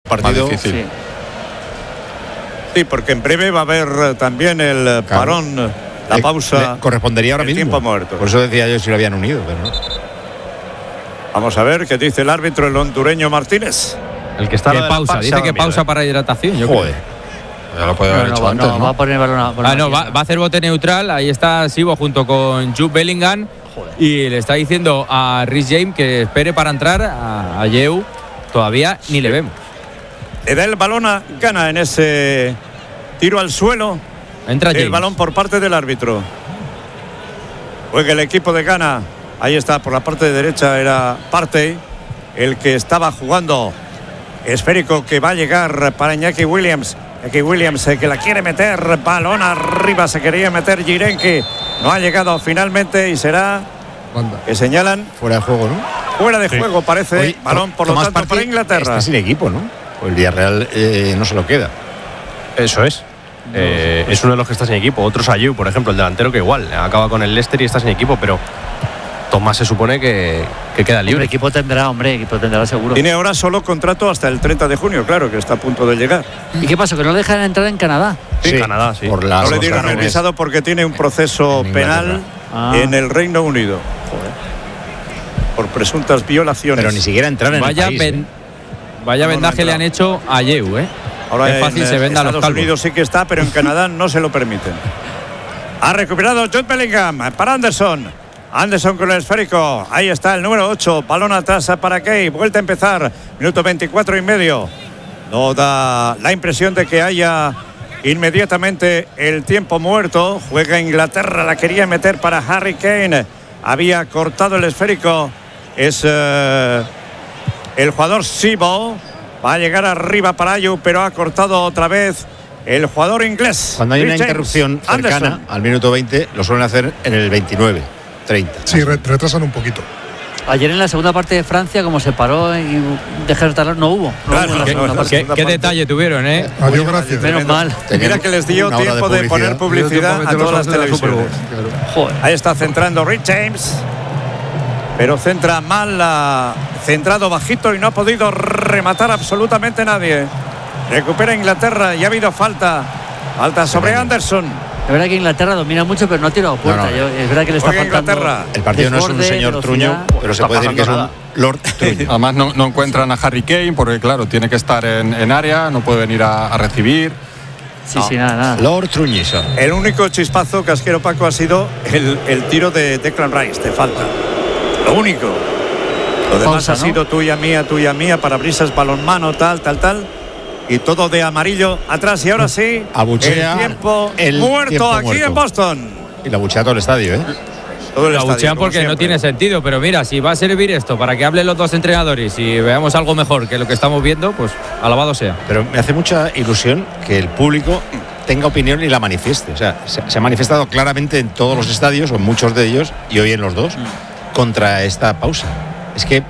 partido difícil. Sí, porque en breve va a haber también el parón, la pausa. Correspondería ahora mismo. Tiempo muerto. Por eso decía yo si lo habían unido, pero no. Vamos a ver qué dice el árbitro, el hondureño Martínez. El que está pausa, dice que pausa para hidratación. Joder. Ya lo podía haber hecho antes, ¿no? Va a poner el balón va a hacer bote neutral. Ahí está Sibo junto con Jude Bellingham. Y le está diciendo a Rhys James que espere para entrar. A Yeu todavía ni le vemos. Le da el balón a Ghana en ese tiro al suelo. Entra James. El balón por parte del árbitro. Juega el equipo de Ghana. Ahí está, por la parte de derecha era Partey, el que estaba jugando. Esférico que va a llegar para Iñaki Williams. Iñaki Williams que la quiere meter. Balón arriba, se quería meter Giren, que no ha llegado finalmente y será que señalan fuera de juego, ¿no? Fuera de juego parece. Oye, balón por lo tanto para Inglaterra. Está sin equipo, ¿no? El Villarreal no se lo queda. Eso es. Es uno de los que está sin equipo. Otros Ayew, por ejemplo, el delantero, que igual acaba con el Leicester y está sin equipo, pero Tomás se supone que queda libre. Equipo tendrá seguro. Tiene ahora solo contrato hasta el 30 de junio, claro, que está a punto de llegar. ¿Y qué pasó? ¿Que no le dejan entrar en Canadá? Sí, Canadá, sí. Por no le dieron el visado porque tiene un proceso penal en el Reino Unido. Joder. Por presuntas violaciones. Pero ni siquiera entrar en el país. Vaya vendaje le han hecho a Ayew, ¿eh? Ahora es fácil, se venda a los calvos. Estados Unidos sí que está, pero en Canadá no se lo permiten. Ha recuperado Jude Bellingham para Anderson. Anderson con el esférico. Ahí está el número 8. Balón atrás para Kay. Vuelta a empezar. Minuto 24 y medio. No da la impresión de que haya inmediatamente el tiempo muerto. Juega Inglaterra. La quería meter para Harry Kane. Había cortado el esférico. Es el jugador Sibo. Va a llegar arriba para Ayew, pero ha cortado otra vez el jugador inglés. Cuando hay una interrupción cercana al minuto 20, lo suelen hacer en el 29, 30. Sí, retrasan un poquito. Ayer en la segunda parte de Francia, como se paró y dejaron talar, no hubo. ¿Qué detalle tuvieron, eh? Adiós, gracias. Menos mal. Mira que les dio tiempo de poner publicidad a todas las televisiones. Joder. Ahí está centrando Rhys James, pero centra mal, centrado bajito y no ha podido rematar absolutamente nadie. Recupera Inglaterra y ha habido falta sobre Anderson. Es verdad que Inglaterra domina mucho, pero no ha tirado puerta. Es verdad que le está faltando. El partido no es un señor Truño, pero se puede decir que es un Lord Truño. Además no encuentran a Harry Kane porque, claro, tiene que estar en área, no puede venir a recibir. Sí, nada. Lord Truñiso. El único chispazo, Casquero Paco, ha sido el tiro de Declan Rice de falta. Lo único. Lo demás ha sido tuya, mía, parabrisas, balonmano, tal. Y todo de amarillo atrás. Y ahora sí, abuchea el tiempo muerto aquí en Boston. Y la abuchea todo el estadio, ¿eh? Lo abuchean porque no tiene sentido. Pero mira, si va a servir esto para que hablen los dos entrenadores y veamos algo mejor que lo que estamos viendo, pues alabado sea. Pero me hace mucha ilusión que el público tenga opinión y la manifieste. O sea, se ha manifestado claramente en todos los estadios, o en muchos de ellos, y hoy en los dos, contra esta pausa. Es que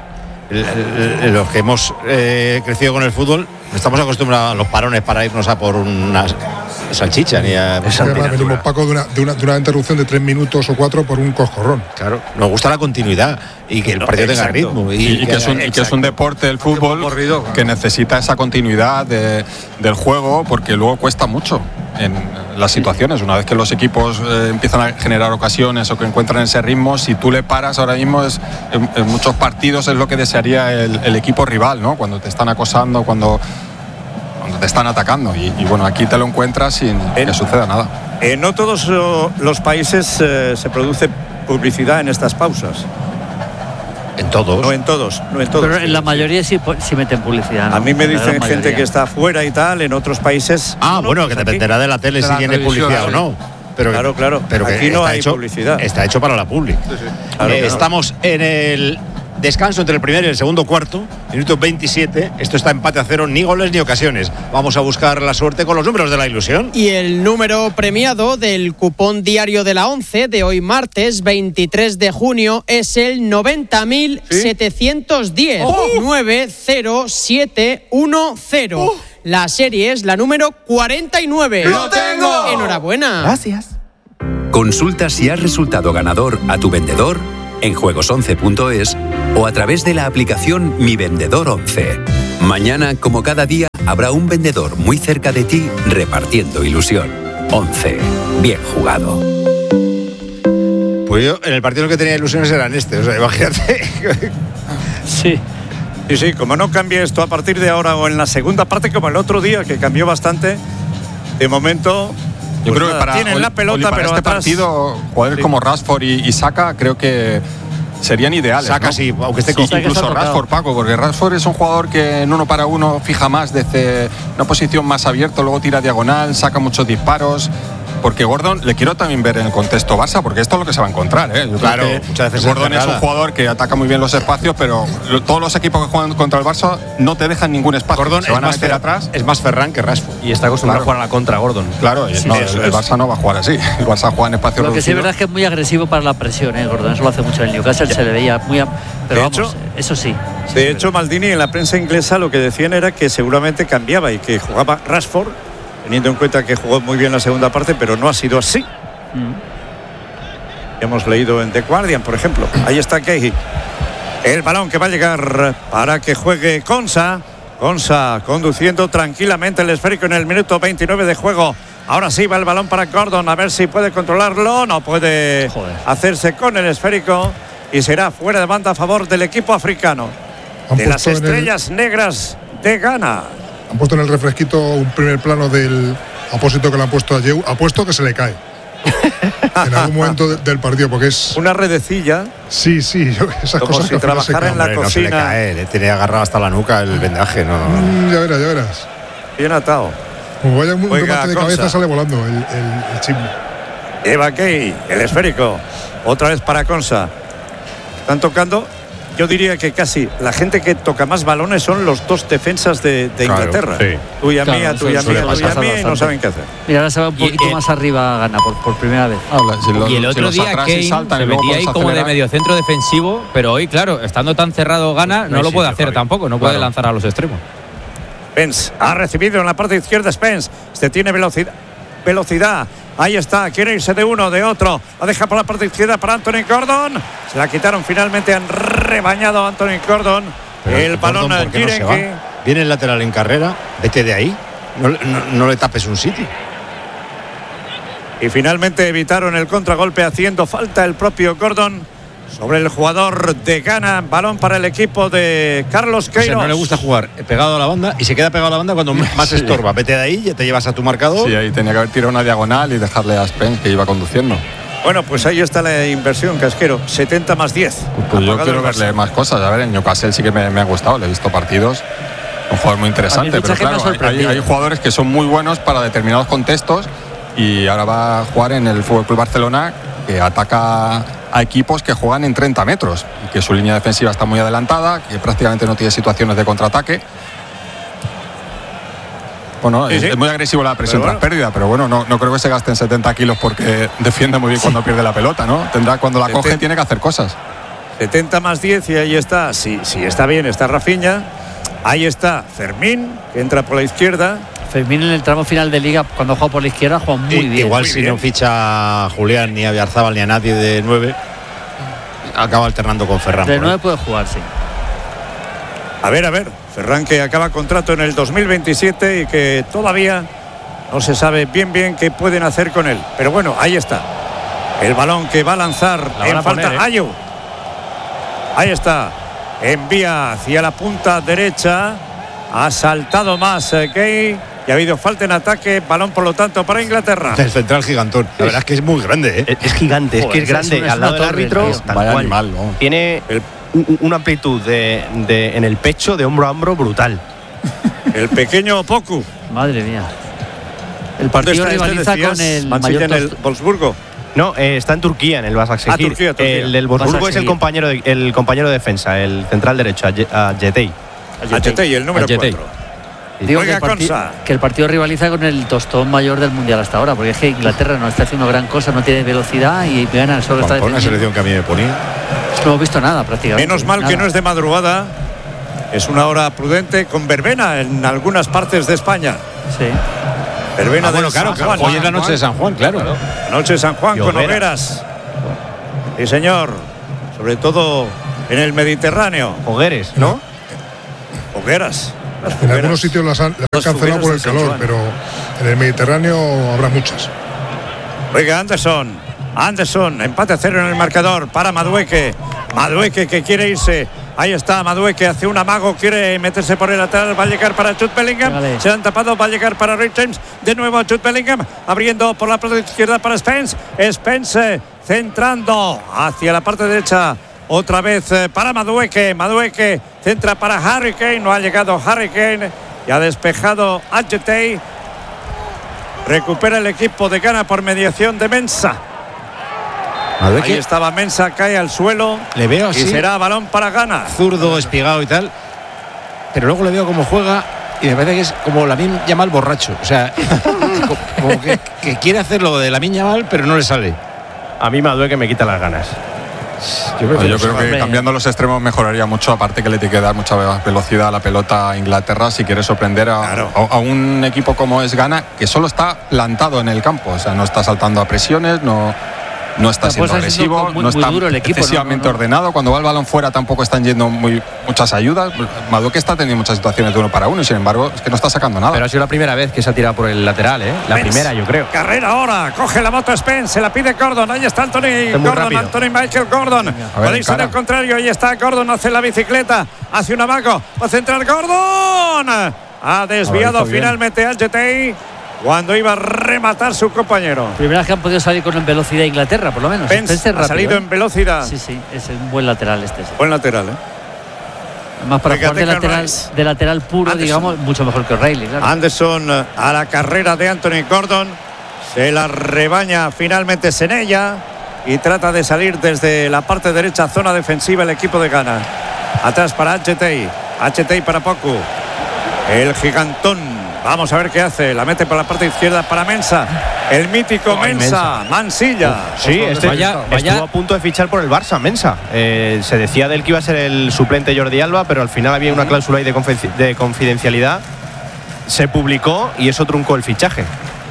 los que hemos crecido con el fútbol no estamos acostumbrados a los parones para irnos a por una salchicha ni a venimos, Paco, de una interrupción de 3 minutos o 4 por un coscorrón. Claro, nos gusta la continuidad y que el partido tenga ritmo y que es un deporte, el fútbol, que necesita esa continuidad del juego, porque luego cuesta mucho en las situaciones. Una vez que los equipos empiezan a generar ocasiones o que encuentran ese ritmo, si tú le paras ahora mismo, en muchos partidos es lo que desearía el equipo rival, ¿no? Cuando te están acosando, cuando te están atacando y bueno, aquí te lo encuentras sin que suceda nada. No todos los países se produce publicidad en estas pausas. En todos. No en todos. Pero en la mayoría sí meten publicidad, ¿no? A mí me dicen gente que está afuera y tal, en otros países. Bueno, que dependerá de la tele si tiene publicidad o no. Pero, claro. Pero aquí no hay publicidad. Está hecho para la publi. Sí. Claro. Estamos en el descanso entre el primer y el segundo cuarto, minuto 27. Esto está empate a 0, ni goles ni ocasiones. Vamos a buscar la suerte con los números de la ilusión. Y el número premiado del cupón diario de la 11 de hoy martes 23 de junio es el 90.710. 90710. La serie es la número 49. ¡Lo tengo! Enhorabuena. Gracias. Consulta si has resultado ganador a tu vendedor en juegos11.es o a través de la aplicación Mi Vendedor 11. Mañana, como cada día, habrá un vendedor muy cerca de ti repartiendo ilusión. 11. Bien jugado. Pues yo, en el partido que tenía ilusiones era en este, o sea, imagínate. Sí. Sí, como no cambie esto a partir de ahora o en la segunda parte, como el otro día, que cambió bastante, de momento. Yo creo que tienen la pelota, pero este atrás, partido, jugadores como Rashford y Saka, creo que serían ideales. Saka, ¿no? sí, aunque esté sí, incluso Rashford, Paco, porque Rashford es un jugador que en 1 para 1 fija más desde una posición más abierta, luego tira diagonal, saca muchos disparos. Porque Gordon le quiero también ver en el contexto Barça, porque esto es lo que se va a encontrar. Yo claro, creo que muchas veces Gordon es un jugador que ataca muy bien los espacios, pero todos los equipos que juegan contra el Barça no te dejan ningún espacio. Gordon se van a meter atrás. Es más Ferran que Rashford. Y está acostumbrado a jugar a la contra, Gordon. Claro, el Barça no va a jugar así. El Barça juega en espacios Lo que sí es reducidos. verdad es que es muy agresivo para la presión, Gordon. Eso lo hace mucho en el Newcastle, se le veía muy. Pero vamos, hecho, eso sí. De hecho, Maldini en la prensa inglesa lo que decían era que seguramente cambiaba y que jugaba Rashford, teniendo en cuenta que jugó muy bien la segunda parte, pero no ha sido así. Hemos leído en The Guardian, por ejemplo. Ahí está Kehi. El balón que va a llegar para que juegue Konsa. Konsa conduciendo tranquilamente el esférico en el minuto 29 de juego. Ahora sí va el balón para Gordon, a ver si puede controlarlo. No puede hacerse con el esférico y será fuera de banda a favor del equipo africano. De las estrellas negras de Ghana. Han puesto en el refresquito un primer plano del apósito que le han puesto a Yeu. Apuesto que se le cae en algún momento del partido, porque es una redecilla. Sí, esas como cosas si que trabajara en la cocina. No se le cae, le tiene agarrado hasta la nuca el vendaje. No. Ya verás. Bien atado. Como vaya un remate de cabeza, sale volando el chip. Eva Key, el esférico. Otra vez para Konsa. Están tocando. Yo diría que casi la gente que toca más balones son los dos defensas de Inglaterra. Sí. Tuya mía, y no saben qué hacer. Mira, ahora se va un poquito más arriba, Gana por primera vez. Y el otro día Kane se metía ahí como de mediocentro defensivo, pero hoy, claro, estando tan cerrado Ghana, no lo puede hacer tampoco, no puede lanzar a los extremos. Spence ha recibido en la parte izquierda. Spence, tiene velocidad. Ahí está, quiere irse de uno, de otro. La deja por la parte izquierda para Anthony Gordon. Se la quitaron finalmente, han rebañado a Anthony Gordon. Pero el balón al Girenke. Viene el lateral en carrera, vete de ahí. No le tapes un sitio. Y finalmente evitaron el contragolpe haciendo falta el propio Gordon sobre el jugador de Ghana. Balón para el equipo de Carlos Queiroz. O sea, no le gusta jugar pegado a la banda y se queda pegado a la banda cuando más estorba. Vete de ahí, ya te llevas a tu marcador. Sí, ahí tenía que haber tirado una diagonal y dejarle a Spence, que iba conduciendo. Bueno, pues ahí está la inversión, Casquero. 70 más 10. Pues yo quiero verle más cosas. A ver, en Newcastle sí que me ha gustado. Le he visto partidos. Un jugador muy interesante. Pero claro, hay jugadores que son muy buenos para determinados contextos. Y ahora va a jugar en el FC Barcelona, que ataca a equipos que juegan en 30 metros y que su línea defensiva está muy adelantada, que prácticamente no tiene situaciones de contraataque. Bueno, es muy agresivo la presión tras pérdida, pero bueno, no creo que se gasten 70 kilos porque defiende muy bien cuando pierde la pelota, ¿no? Tendrá, cuando la coge, tiene que hacer cosas. 70 más 10 y ahí está. Sí, está bien, está Rafinha. Ahí está Fermín, que entra por la izquierda. Fermín en el tramo final de Liga, cuando juega por la izquierda, juega muy bien. Igual muy si bien. no ficha a Julián, ni a Villarzábal, ni a nadie de 9, acaba alternando con Ferran. De 9 puede jugar, sí. A ver, Ferran, que acaba contrato en el 2027 y que todavía no se sabe bien qué pueden hacer con él. Pero bueno, ahí está. El balón que va a lanzar en falta. Ayew. Ahí está. Envía hacia la punta derecha. Ha saltado más Key. Y ha habido falta en ataque. Balón, por lo tanto, para Inglaterra. El central gigantón. La verdad es que es muy grande, ¿eh? Es gigante, Joder, es grande. Al lado del árbitro, tal Vaya cual. animal, ¿no? Tiene una amplitud en el pecho de hombro a hombro brutal. El pequeño Poku. Madre mía. El partido rivaliza con el Mansilla en el Wolfsburgo. No, está en Turquía, en el Başakşehir. Turquía. El del Wolfsburgo es el compañero de defensa, el central derecho, a Jetey. Jetey, el número 4. Digo que el partido rivaliza con el tostón mayor del mundial hasta ahora, porque es que Inglaterra no está haciendo gran cosa, no tiene velocidad y gana, solo está defendiendo. Una selección que a mí me ponía. No hemos visto nada prácticamente. Menos mal que no es de madrugada. Es una hora prudente con verbena en algunas partes de España. Sí. Verbena bueno, claro. Hoy es la noche de San Juan, claro. La noche de San Juan con hogueras. Sí, señor. Sobre todo en el Mediterráneo. Hogueres, ¿no? Hogueras. En algunos sitios las han cancelado por el calor, pero en el Mediterráneo habrá muchas. Oiga, Anderson, empate a 0 en el marcador para Madueque que quiere irse. Ahí está Madueque, hace un amago, quiere meterse por el lateral, va a llegar para Jude Bellingham. Vale. Se han tapado, va a llegar para Rick James. De nuevo Jude Bellingham, abriendo por la parte izquierda para Spence. Spence centrando hacia la parte derecha. Otra vez para Madueque centra para Harry Kane. No ha llegado Harry Kane y ha despejado Adjetey. Recupera el equipo de Ghana por mediación de Mensah. Ahí estaba Mensah, cae al suelo. Le veo así. Y será balón para Ghana. Zurdo, espigado y tal. Pero luego le veo cómo juega y me parece que es como Lamine Yamal borracho. O sea, como que quiere hacer lo de Lamine Yamal, pero no le sale. A mí Madueque me quita las ganas. Yo creo que cambiando los extremos mejoraría mucho, aparte que le tiene que dar mucha velocidad a la pelota a Inglaterra si quiere sorprender a un equipo como es Ghana, que solo está plantado en el campo, o sea, no está saltando a presiones, no está siendo agresivo, no está excesivamente ordenado. Cuando va el balón fuera tampoco están yendo muchas ayudas. Madueque está teniendo muchas situaciones de 1 para 1 y sin embargo es que no está sacando nada. Pero ha sido la primera vez que se ha tirado por el lateral, ¿eh? La primera, yo creo. Carrera ahora, coge la moto Spence, se la pide Gordon. Ahí está Anthony Michael Gordon. Podéis ser al contrario, ahí está Gordon, hace la bicicleta, hace un amago, va a centrar Gordon. Ha desviado finalmente Adjetey cuando iba a rematar su compañero. Primera vez que han podido salir con velocidad Inglaterra, por lo menos. Spence ha salido en velocidad. Sí, es un buen lateral este. Buen lateral, Además, para jugar de lateral puro, Anderson, digamos, mucho mejor que O'Reilly, claro. Anderson a la carrera de Anthony Gordon. Se la rebaña finalmente Senella y trata de salir desde la parte derecha, zona defensiva, el equipo de Ghana. Atrás para Adjetey para Poku. El gigantón. Vamos a ver qué hace. La mete por la parte izquierda para Mensah. El mítico Mensah. Mansilla. Sí, estuvo a punto de fichar por el Barça, Mensah. Se decía de él que iba a ser el suplente Jordi Alba, pero al final había una cláusula ahí de confidencialidad. Se publicó y eso truncó el fichaje.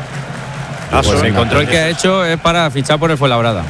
Pues el control que ha hecho es para fichar por el Fuenlabrada.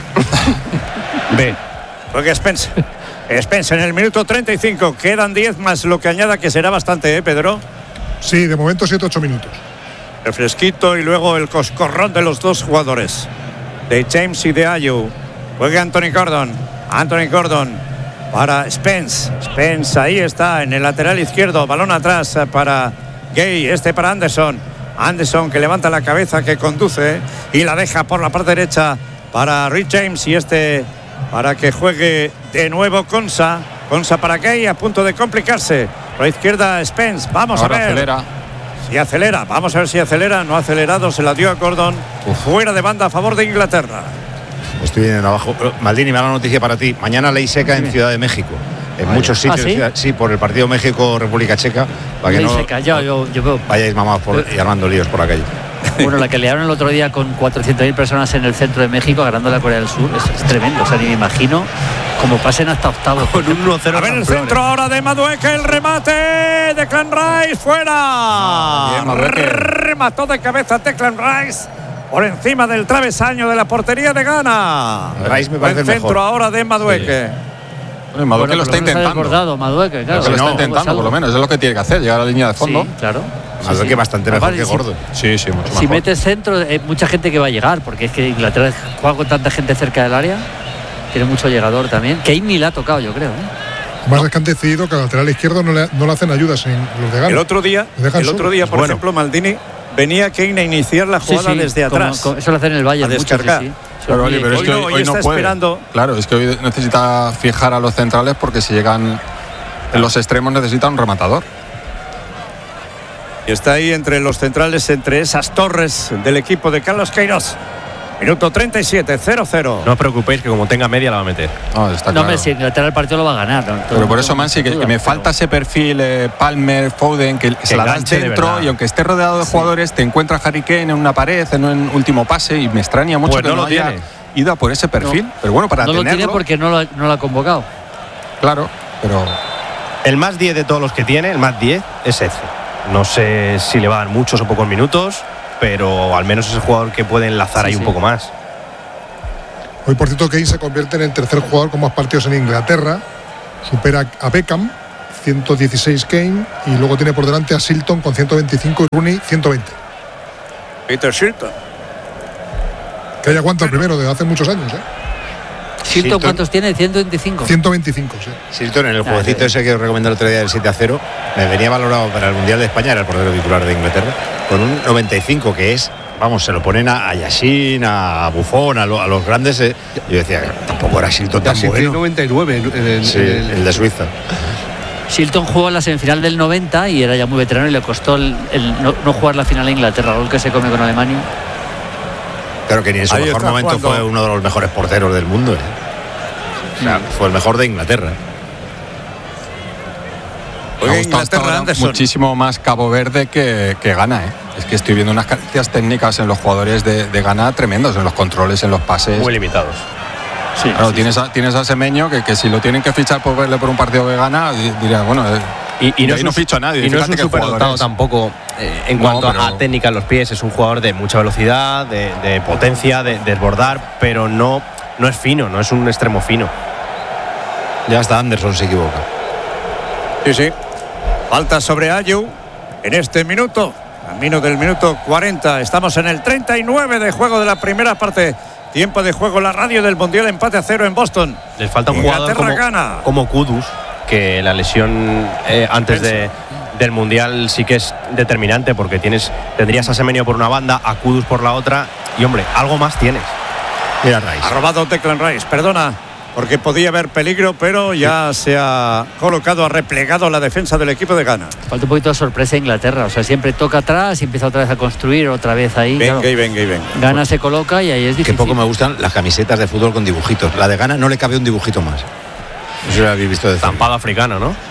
Ve. Porque Spence en el minuto 35. Quedan 10 más lo que añada, que será bastante, Pedro. Sí, de momento 7-8 minutos. El fresquito y luego el coscorrón de los dos jugadores, de James y de Ayew. Juega Anthony Gordon para Spence. Ahí está en el lateral izquierdo. Balón atrás para Gay, para Anderson que levanta la cabeza, que conduce y la deja por la parte derecha para Rick James y para que juegue de nuevo Konsa para Gay, a punto de complicarse. Por la izquierda Spence, vamos ahora a ver. Vamos a ver si acelera. No ha acelerado, se la dio a Gordon. Fuera de banda a favor de Inglaterra. Estoy viendo abajo. Maldini, mala noticia para ti. Mañana ley seca en Ciudad de México. En muchos sitios. ¿Sí? Por el partido México-República Checa. Para que ley seca, yo veo. Vayáis mamados y armando líos por la calle. Bueno, la que liaron el otro día con 400.000 personas en el centro de México, ganando la Corea del Sur, es tremendo. O sea, ni me imagino como pasen hasta octavos. Con un 1-0. A ver el centro ahora de Madueque, el remate de Declan Rice, fuera. Remató de cabeza Declan Rice por encima del travesaño de la portería de Ghana. Rice me parece el centro mejor. Ahora de Madueque. Sí. Madueque lo está intentando. Madueque, claro. Lo está intentando, por lo menos. Es lo que tiene que hacer, llegar a la línea de fondo. Sí, claro. Madueque bastante mejor que Gordon. Sí, mucho mejor. Si metes centro, hay mucha gente que va a llegar, porque es que Inglaterra juega con tanta gente cerca del área. Tiene mucho llegador también. Que ni le ha tocado, yo creo. Más es que han decidido que al lateral izquierdo no le hacen ayudas en los de Ghana. El otro día, por ejemplo, Maldini venía Kane a iniciar la jugada desde atrás. Eso lo hacen en el Bayern. A descargar. Pero es que hoy no puede. Esperando. Claro, es que hoy necesita fijar a los centrales, porque si llegan en los extremos necesitan un rematador. Y está ahí entre los centrales, entre esas torres del equipo de Carlos Queiroz. Minuto 37, 0-0. No os preocupéis, que como tenga media la va a meter. Está claro. Si Inglaterra el partido lo va a ganar. Pero por eso, Mansi, que me falta ese perfil Palmer, Foden, que se la da al centro, y aunque esté rodeado de jugadores, te encuentra Harry Kane en una pared, en un último pase, y me extraña mucho que no haya ido a por ese perfil. Pero bueno, para tenerlo. No lo tiene porque no lo ha convocado. Claro, pero el más 10 de todos los que tiene, el más 10 es ese. No sé si le va a dar muchos o pocos minutos, pero al menos es el jugador que puede enlazar ahí un poco más. Hoy, por cierto, Kane se convierte en el tercer jugador con más partidos en Inglaterra. Supera a Beckham, 116 Kane y luego tiene por delante a Shilton con 125 y Rooney 120. Peter Shilton. Que ya aguanta el primero de hace muchos años, ¿Shilton cuántos tiene? 125. 125, sí. Shilton, en el jueguecito ese que os recomendé el otro día del 7-0, me venía valorado para el Mundial de España, era el portero titular de Inglaterra, con un 95, que es, vamos, se lo ponen a Yashin, a Buffon, a los grandes. Yo decía, tampoco era Shilton tan bueno. 99 el de Suiza. Shilton jugó en la semifinal del 90 y era ya muy veterano y le costó el no jugar la final a Inglaterra, gol que se come con Alemania. Claro que ni en su mejor momento fue uno de los mejores porteros del mundo. O sea, fue el mejor de Inglaterra. Me ha gustado muchísimo más Cabo Verde que Ghana. Es que estoy viendo unas carencias técnicas en los jugadores de Ghana tremendos, en los controles, en los pases. Muy limitados. Sí, claro, tienes a Semenyo que si lo tienen que fichar por verle por un partido de Ghana, diría, bueno, y no ficho a nadie. Y no es un superdotado tampoco en cuanto a técnica en los pies. Es un jugador de mucha velocidad, de potencia, de desbordar, pero no es fino, no es un extremo fino. Ya hasta Anderson se equivoca. Sí. Falta sobre Ayew en este minuto. Camino del minuto 40. Estamos en el 39 de juego de la primera parte. Tiempo de juego, la radio del Mundial, empate a 0 en Boston. Les falta un jugador como Kudus, que la lesión antes del Mundial sí que es determinante, porque tendrías a Semenyo por una banda, a Kudus por la otra, y hombre, algo más tienes. Mira, Rice. Ha robado Declan Rice, perdona, porque podía haber peligro, pero ya se ha colocado, ha replegado la defensa del equipo de Ghana. Falta un poquito de sorpresa a Inglaterra, o sea, siempre toca atrás y empieza otra vez a construir, otra vez ahí. Venga. Ghana se coloca y ahí es difícil. Que poco me gustan las camisetas de fútbol con dibujitos. La de Ghana no le cabe un dibujito más. No sé si lo habéis visto de estampado africano, ¿no?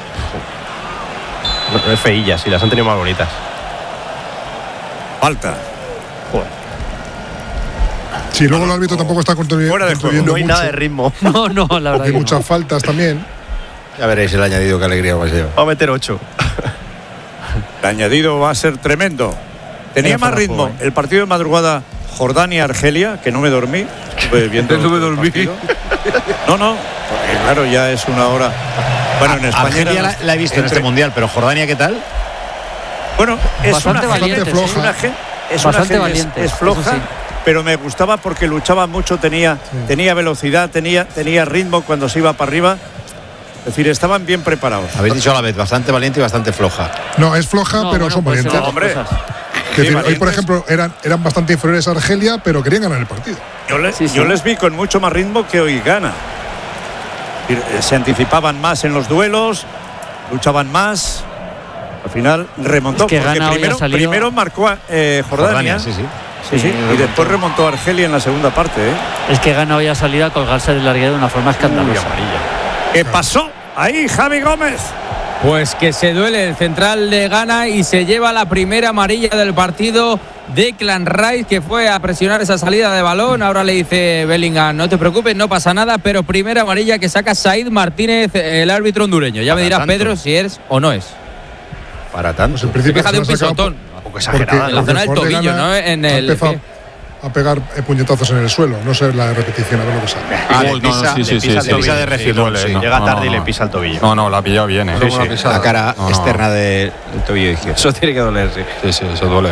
No es feillas, y las han tenido más bonitas. Falta. Joder. Sí, luego el árbitro tampoco está construyendo. No hay nada de ritmo. No, la verdad. Hay muchas faltas también. Ya veréis el añadido, qué alegría va a ser. Va a meter 8. El añadido va a ser tremendo. Tenía más ritmo el partido de madrugada Jordania-Argelia, que no me dormí. Estuve viendo no me dormí. No, porque claro, ya es una hora. Bueno, en España Argelia la he visto en este Mundial, pero Jordania, ¿qué tal? Bueno, es bastante valiente, floja. Es floja. Sí. Pero me gustaba porque luchaba mucho, tenía velocidad, tenía ritmo cuando se iba para arriba. Es decir, estaban bien preparados. Habéis dicho a la vez, bastante valiente y bastante floja. No, es floja, pero son valientes. Hombre. Hoy, por ejemplo, eran bastante inferiores a Argelia, pero querían ganar el partido. Yo les vi con mucho más ritmo que hoy Ghana. Se anticipaban más en los duelos, luchaban más. Al final remontó, es que porque primero marcó Jordania. Sí. Y después remontó a Argelia en la segunda parte. Es que Ghana hoy ha salido a colgarse del larguero de una forma escandalosa. ¿Qué pasó? Ahí Javi Gómez. Pues que se duele el central de Ghana y se lleva la primera amarilla del partido. Declan Rice, que fue a presionar esa salida de balón. Ahora le dice Bellingham, no te preocupes, no pasa nada, pero primera amarilla que saca Said Martínez, el árbitro hondureño. Ya me dirá Pedro si es o no es. Para tanto. Pues se fija de un pisotón. Un poco exagerada. En la zona del tobillo, ¿no? En el a pegar puñetazos en el suelo, no sé la repetición, a ver lo que sale. Le pisa de refilón. Llega tarde y le pisa el tobillo. No, la ha pillado bien. La cara externa del tobillo izquierdo. Eso tiene que doler, sí. Sí, eso duele.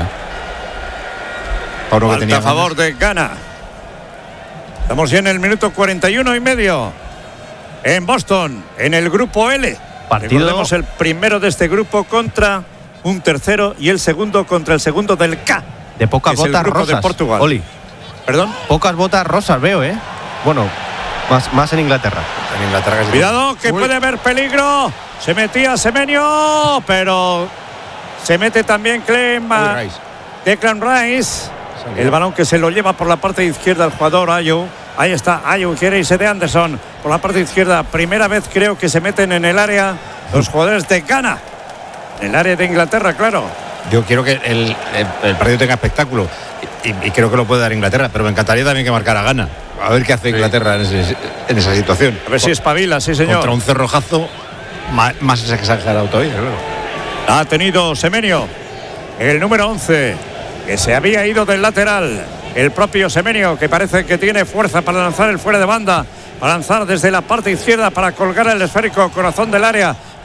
A favor de Ghana. Estamos ya en el minuto 41 y medio. En Boston, en el grupo L. Recordemos el primero de este grupo contra un tercero y el segundo contra el segundo del K. De pocas botas rosas. De Portugal. Oli. ¿Perdón? Pocas botas rosas veo, ¿eh? Bueno, más en Inglaterra. En Inglaterra casi. Cuidado, que puede haber peligro. Se metía Semenyo, pero se mete también Declan Rice. El balón que se lo lleva por la parte izquierda el jugador Ayew. Ahí está, Ayew quiere irse de Anderson por la parte izquierda. Primera vez creo que se meten en el área los jugadores de Ghana. En el área de Inglaterra, claro. Yo quiero que el partido tenga espectáculo y creo que lo puede dar Inglaterra, pero me encantaría también que marcara Ghana. A ver qué hace Inglaterra en esa situación. A ver si espabila, sí señor. Contra un cerrojazo más exagerado todavía, claro. Ha tenido Semenyo, el número 11, que se había ido del lateral. El propio Semenyo, que parece que tiene fuerza para lanzar el fuera de banda, para lanzar desde la parte izquierda para colgar el esférico corazón del área.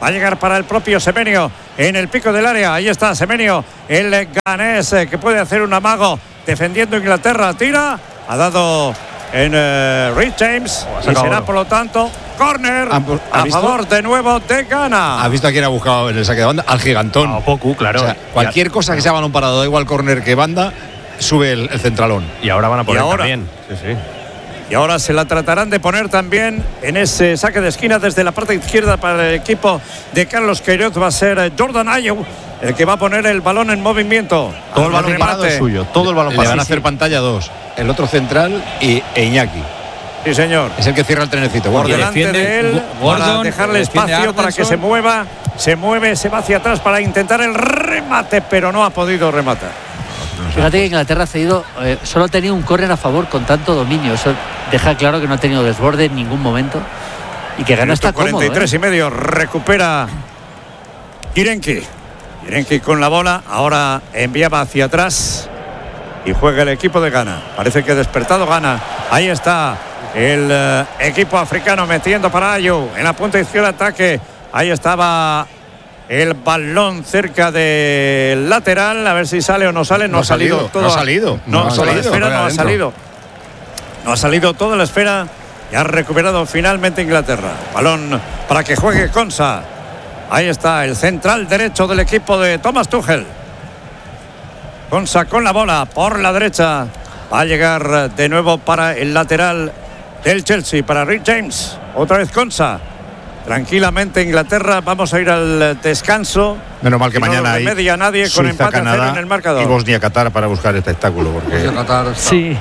Va a llegar para el propio Semenyo en el pico del área. Ahí está Semenyo, el ganés, que puede hacer un amago defendiendo Inglaterra. Tira, ha dado en Rhys James y será por lo tanto córner a favor de nuevo de Ghana. ¿Has visto a quién ha buscado en el saque de banda? Al gigantón. A Opoku, claro. O sea, cualquier cosa que sea balón parado, da igual córner que banda, sube el centralón. Y ahora van a poner también. Sí. Y ahora se la tratarán de poner también en ese saque de esquina desde la parte izquierda para el equipo de Carlos Queiroz. Va a ser Jordan Ayew el que va a poner el balón en movimiento. Todo el balón parado es suyo. Todo el balón parado. Le van a hacer pantalla dos. El otro central e Iñaki. Sí, señor. Es el que cierra el trenecito. Por delante de él, para dejarle espacio para que se mueva. Se mueve, se va hacia atrás para intentar el remate, pero no ha podido rematar. Fíjate que Inglaterra ha cedido, solo ha tenido un córner a favor con tanto dominio. Eso deja claro que no ha tenido desborde en ningún momento y que Ghana está cómodo. 43 y medio, recupera Irenki. Irenki con la bola, ahora enviaba hacia atrás y juega el equipo de Ghana. Parece que ha despertado Ghana. Ahí está el equipo africano metiendo para Ayew en la punta izquierda, ataque. Ahí estaba el balón cerca del lateral, a ver si sale o no sale. No ha salido todo. No ha salido. No ha salido. No ha salido toda la esfera y ha recuperado finalmente Inglaterra. Balón para que juegue Konsa. Ahí está el central derecho del equipo de Thomas Tuchel. Konsa con la bola por la derecha. Va a llegar de nuevo para el lateral del Chelsea, para Rhys James. Otra vez Konsa. Tranquilamente Inglaterra, vamos a ir al descanso. Menos mal que mañana hay media nadie con empate a 0 en el marcador. Y Bosnia-Qatar para buscar espectáculo. Porque sí.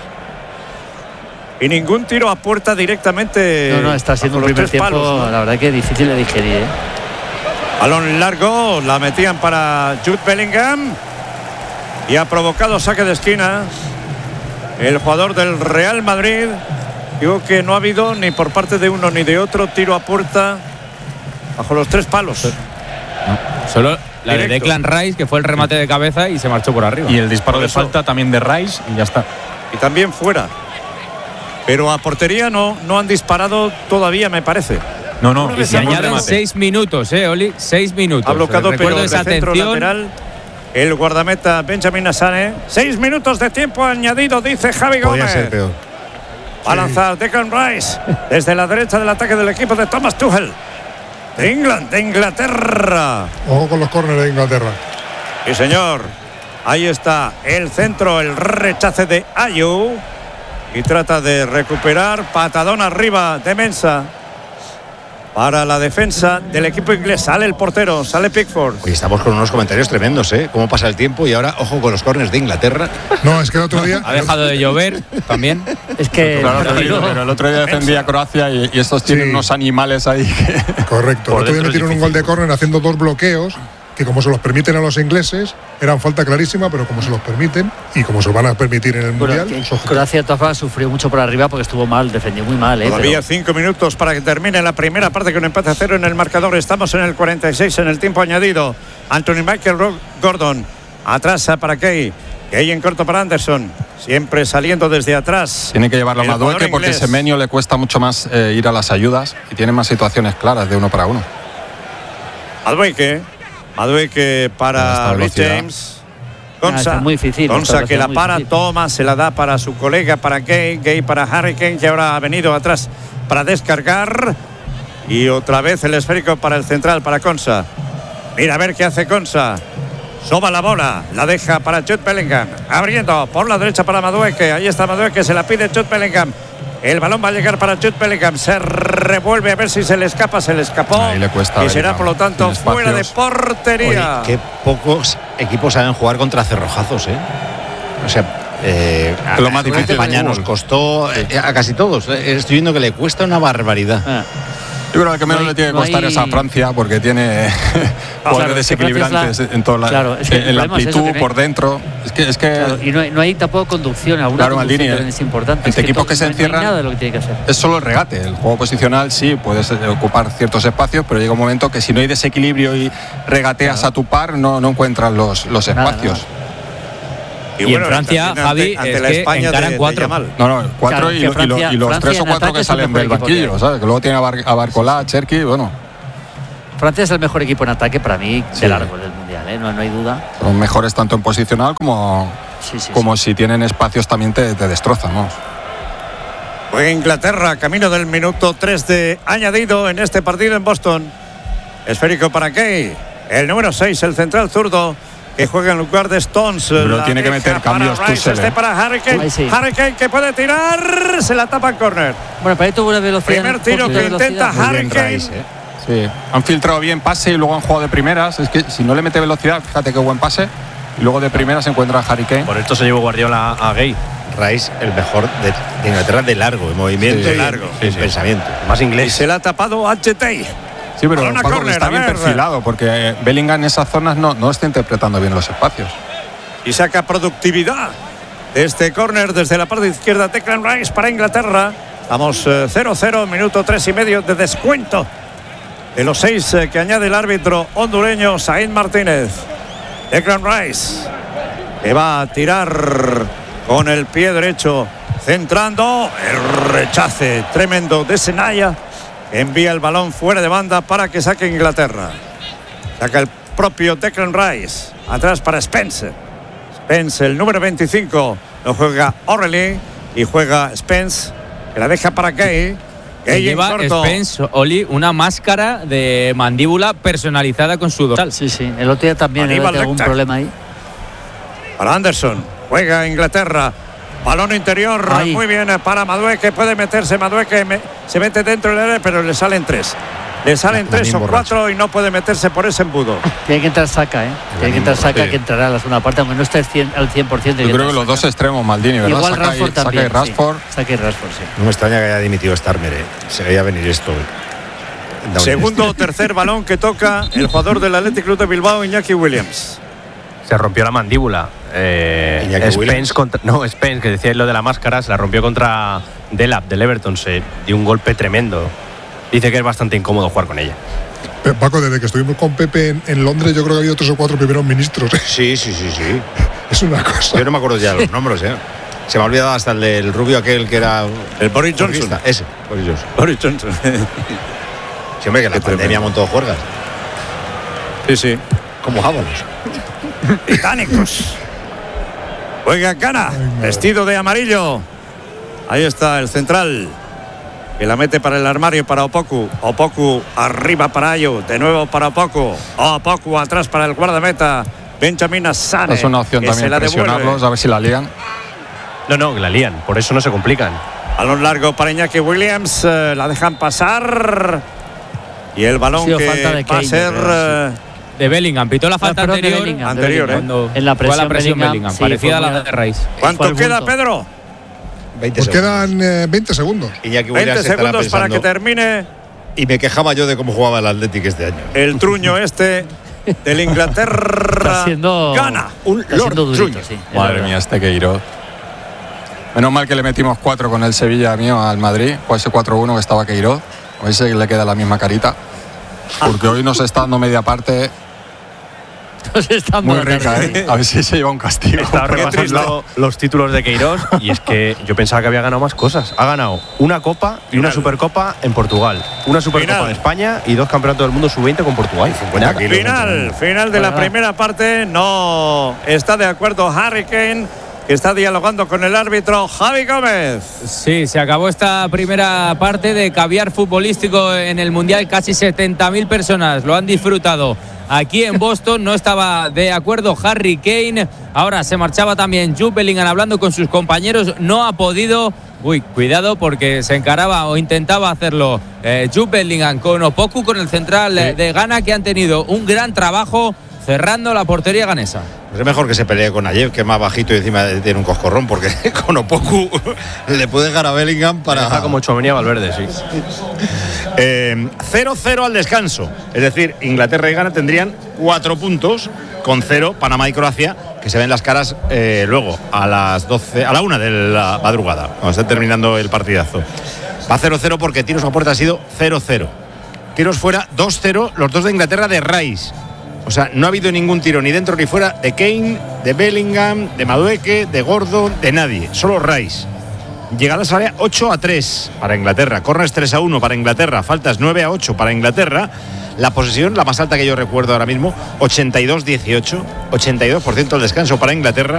Y ningún tiro a puerta directamente. No, está siendo un primer tiempo, palos, ¿no? La verdad que difícil de digerir. Balón largo, la metían para Jude Bellingham. Y ha provocado saque de esquina el jugador del Real Madrid. Digo que no ha habido ni por parte de uno ni de otro tiro a puerta bajo los 3 palos. No, solo la de Declan Rice, que fue el remate de cabeza y se marchó por arriba. Y el disparo de falta también de Rice y ya está. Y también fuera. Pero a portería no han disparado todavía, me parece. No. Y se añaden 6 minutos, Oli. 6 minutos. Ha bloqueado, pero de centro lateral el guardameta Benjamin Asane. 6 minutos de tiempo añadido, dice Javi Gómez. Podría ser peor. Va a lanzar Declan Rice desde la derecha del ataque del equipo de Thomas Tuchel. De Inglaterra. Ojo con los córneres de Inglaterra. Sí, señor. Ahí está el centro, el rechace de Ayew. Y trata de recuperar. Patadón arriba de Mensah. Para la defensa del equipo inglés. Sale el portero, sale Pickford. Hoy estamos con unos comentarios tremendos, ¿eh? Cómo pasa el tiempo y ahora, ojo con los córneres de Inglaterra. No, es que el otro día... Ha dejado de llover también. Es que... Claro, pero el otro día defendía Croacia y estos tienen unos animales ahí que... Correcto. El otro día metieron un gol de córner haciendo 2 bloqueos que, como se los permiten a los ingleses, eran falta clarísima, pero como se los permiten y como se los van a permitir en el Mundial... Croacia de todas formas sufrió mucho por arriba porque estuvo mal, defendió muy mal. Todavía 5 minutos para que termine la primera parte con empate a 0 en el marcador. Estamos en el 46 en el tiempo añadido. Anthony Michael Gordon atrás para Kay en corto para Anderson, siempre saliendo desde atrás. Tiene que llevarlo a Madueke porque a Semenyo le cuesta mucho más ir a las ayudas y tiene más situaciones claras de 1 para 1. Madueke para Rhys James. Konsa, muy difícil. Konsa que la para, toma, se la da para su colega, para Gay para Harry Kane, que ahora ha venido atrás para descargar. Y otra vez el esférico para el central, para Konsa. Mira a ver qué hace Konsa. Soba la bola, la deja para Jude Bellingham. Abriendo por la derecha para Madueke. Ahí está Madueke, se la pide Jude Bellingham. El balón va a llegar para Jude Bellingham. Se revuelve a ver si se le escapa. Se le escapó. Ahí le cuesta. Y será por lo tanto fuera de portería. Oye, qué pocos equipos saben jugar contra cerrojazos, ¿eh? O sea, lo más difícil. España nos costó a casi todos. Estoy viendo que le cuesta una barbaridad. Yo creo que el que menos le tiene que costar es a Francia porque tiene jugadores desequilibrantes en toda en la amplitud, por dentro. Es que claro, y no hay tampoco conducción. Alguna conducción es importante. Entre equipos que se encierran, nada de lo que tiene que hacer. Es solo el regate. El juego posicional sí puedes ocupar ciertos espacios, pero llega un momento que si no hay desequilibrio y regateas a tu par, no encuentras los espacios. Nada. Y en Francia, Javi, ante la España encaran 4. No, 4 y los 3 o 4 que salen del banquillo, ¿sabes? Que luego tiene a Barcolá, a Cherki, bueno. Francia es el mejor equipo en ataque para mí de largo del Mundial, ¿eh? No hay duda. Son mejores tanto en posicional como si tienen espacios también te destrozan, ¿no? Juega Inglaterra, camino del minuto 3 de añadido en este partido en Boston. Esférico para Kay. El número 6, el central zurdo, que juega en lugar de Stones. Pero tiene que meter cambios Tuchel. Para Harry Kane. Harry Kane que puede tirar. Se la tapa en córner. Bueno, para ahí tuvo una velocidad. Primer tiro que intenta Harry Kane. Sí, han filtrado bien pase y luego han jugado de primeras. Es que si no le mete velocidad, fíjate qué buen pase. Y luego de primeras se encuentra Harry Kane. Por esto se llevó Guardiola a Gay. Rice, el mejor de Inglaterra de largo, de movimiento largo, pensamiento. Más inglés. Y se le ha tapado a Chetey. Sí, pero está bien perfilado, porque Bellingham en esas zonas no está interpretando bien los espacios. Y saca productividad de este córner desde la parte izquierda. Declan Rice para Inglaterra. Vamos 0-0, minuto 3,5 de descuento. De los 6 que añade el árbitro hondureño Said Martínez. Declan Rice, que va a tirar con el pie derecho, centrando. El rechace tremendo de Senaya. Envía el balón fuera de banda para que saque Inglaterra. Saca el propio Declan Rice. Atrás para Spence. Spence, el número 25. Lo juega O'Reilly y juega Spence, que la deja para Gay. Gay lleva Spence, Oli, una máscara de mandíbula personalizada con su dorsal. Sí. El otro día también había algún problema ahí. Para Anderson. Juega Inglaterra. Balón interior. Ahí. Muy bien para Madueque. Puede meterse Madueque. Se mete dentro del área, pero le salen 3. Le salen 3 o 4 y no puede meterse por ese embudo. Tiene que entrar Saka, Tiene que entrar Saka, que entrará a la segunda parte, aunque no esté al 100%. Yo creo que los dos extremos, Maldini, ¿verdad? Igual Rashford también. Saka y Rashford. Saka y Rashford, sí. No me extraña que haya dimitido Starmer, Se veía venir esto. Segundo o tercer balón que toca el jugador del Athletic Club de Bilbao, Iñaki Williams. Se rompió la mandíbula. Spence, que decía lo de la máscara, se la rompió contra Delap del Everton. Se dio un golpe tremendo. Dice que es bastante incómodo jugar con ella. Paco, desde que estuvimos con Pepe en Londres, yo creo que ha habido 3 o 4 primeros ministros. Sí. Es una cosa. Yo no me acuerdo ya los nombres, Se me ha olvidado hasta el del rubio aquel que era el Boris Johnson. Ese, Boris Johnson. Sí, hombre, que la pandemia montó juergas. Sí. Como Ábalos. Británicos. Juega Gana, vestido de amarillo. Ahí está el central, que la mete para el armario para Opoku. Opoku arriba para Ayu. De nuevo para Opoku. Opoku atrás para el guardameta Benjamin Asane. Es una opción también presionarlos, a ver si la lían. No, que la lían. Por eso no se complican. Balón largo para Iñaki Williams. La dejan pasar. Y el balón que va a ser... de Bellingham, pitó la falta anterior, en la presión Bellingham, parecida a la de Rice. ¿Cuánto queda, Pedro? 20 pues quedan 20 segundos. 20 segundos para que termine. Y me quejaba yo de cómo jugaba el Athletic este año. El truño del Inglaterra gana. Un Lord Truño. Sí, madre mía, Queiroz. Menos mal que le metimos 4 con el Sevilla mío al Madrid, con ese 4-1 que estaba Queiroz. A ver si le queda la misma carita. Porque hoy nos está dando media parte muy rica, A ver si se lleva un castigo. Estaba repasando los títulos de Queiroz y es que yo pensaba que había ganado más cosas. Ha ganado una Copa y una Supercopa en Portugal, una Supercopa en España y 2 campeonatos del mundo sub-20 con Portugal. Final de la primera parte. No está de acuerdo Harry Kane, que está dialogando con el árbitro Javi Gómez. Sí, se acabó esta primera parte de caviar futbolístico en el Mundial. Casi 70.000 personas lo han disfrutado aquí en Boston. No estaba de acuerdo Harry Kane. Ahora se marchaba también Jude Bellingham hablando con sus compañeros. No ha podido. Cuidado porque se encaraba o intentaba hacerlo Jude Bellingham con Opoku, con el central de Ghana, que han tenido un gran trabajo cerrando la portería ganesa. Pues es mejor que se pelee con Ayew, que es más bajito y encima tiene un coscorrón, porque con Opoku le puede dejar a Bellingham para... Está como Tchouaméni Valverde, sí. 0-0 al descanso. Es decir, Inglaterra y Ghana tendrían 4 puntos, con 0 Panamá y Croacia, que se ven las caras luego a las 12, a la 1 de la madrugada, cuando esté terminando el partidazo. Va 0-0 porque tiros a puerta ha sido 0-0. Tiros fuera 2-0, los 2 de Inglaterra de Rice. O sea, no ha habido ningún tiro ni dentro ni fuera de Kane, de Bellingham, de Madueque, de Gordon, de nadie. Solo Rice. Llegadas al área 8-3 para Inglaterra. Corners 3-1 para Inglaterra. Faltas 9-8 para Inglaterra. La posesión, la más alta que yo recuerdo ahora mismo, 82-18, 82% del descanso para Inglaterra.